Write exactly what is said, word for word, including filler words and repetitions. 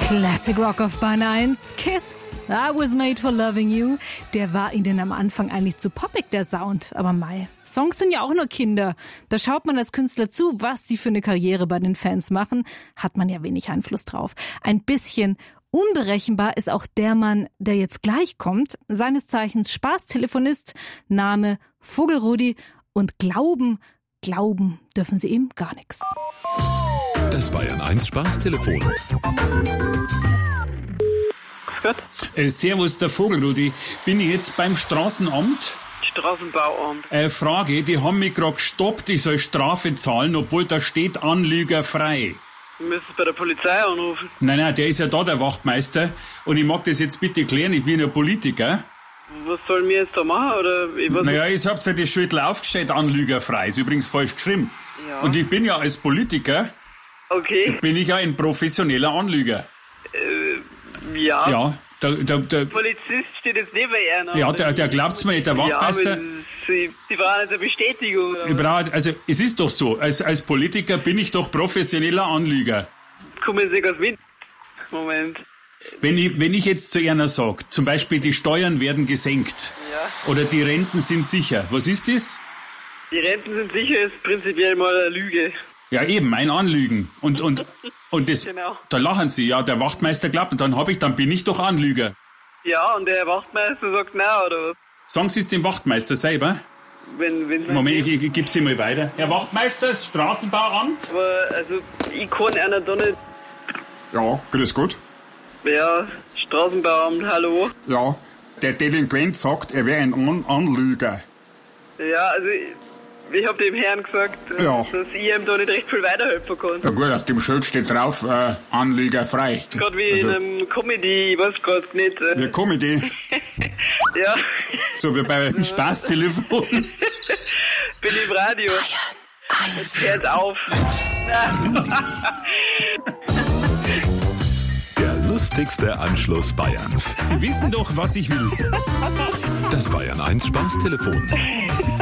Classic Rock auf Bahn eins. Kiss, I was made for loving you. Der war ihnen am Anfang eigentlich zu poppig, der Sound. Aber mei, Songs sind ja auch nur Kinder. Da schaut man als Künstler zu, was die für eine Karriere bei den Fans machen. Hat man ja wenig Einfluss drauf. Ein bisschen unberechenbar ist auch der Mann, der jetzt gleich kommt. Seines Zeichens Spaßtelefonist, Name Vogelrudi. Und glauben, glauben dürfen sie ihm gar nichts. Das Bayern eins Spaßtelefon. Äh, servus, der Vogelrudi. Bin ich jetzt beim Straßenamt? Straßenbauamt. Äh, Frage, die haben mich gerade gestoppt, ich soll Strafe zahlen, obwohl da steht Anlüger frei. Du müsstest bei der Polizei anrufen. Nein, nein, der ist ja da, der Wachtmeister. Und ich mag das jetzt bitte klären, ich bin ja Politiker. Was sollen wir jetzt da machen? Oder ich weiß Naja, nicht. ich hab's ja das Schüttel aufgestellt, Anlüger frei. Ist übrigens falsch geschrieben. Ja. Und ich bin ja als Politiker, Okay. bin ich ja ein professioneller Anlüger. Äh, ja. Ja, der, der, der, Polizist steht jetzt neben ihr. ja, der, der glaubt's mir nicht, der Wachtmeister. Ja, aber sie, sie brauchen jetzt eine Bestätigung. Ich brauch, also, es ist doch so, als, als Politiker bin ich doch professioneller Anlüger. Kommen Sie ganz mit. Moment. Wenn ich, wenn ich jetzt zu einer sage, zum Beispiel die Steuern werden gesenkt Ja. oder die Renten sind sicher, was ist das? Die Renten sind sicher, ist prinzipiell mal eine Lüge. Ja eben, ein Anlügen. Und, und, und das, Genau. da lachen sie, ja, der Wachtmeister glaubt, und dann hab ich, dann bin ich doch Anlüger. Ja, und der Wachtmeister sagt nein, oder was? Sagen Sie es dem Wachtmeister selber? Wenn, wenn Moment, ich, ich gebe Sie mal weiter. Herr Wachtmeister, das Straßenbauamt? Aber, also, ich kann einer da nicht. Ja, grüß Gott. Ja, Straßenbauamt, hallo. Ja, der Delinquent sagt, er wäre ein An Anlüger. Ja, also, ich, ich hab dem Herrn gesagt, äh, Ja. dass ich ihm da nicht recht viel weiterhelfen kann. Ja gut, auf dem Schild steht drauf, äh, Anlüger frei. Gerade wie Also, in einem Comedy, ich weiß gerade nicht. Äh, wie Comedy, ja, so wie bei Spaßtelefon. bin im Radio. Jetzt hört auf. Der lustigste Anschluss Bayerns. Sie wissen doch, was ich will. Das Bayern eins Spaßtelefon.